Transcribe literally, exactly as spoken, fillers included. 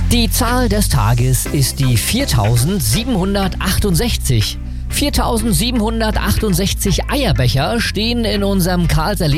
Die Zahl des Tages ist die viertausendsiebenhundertachtundsechzig. viertausendsiebenhundertachtundsechzig Eierbecher stehen in unserem Karlser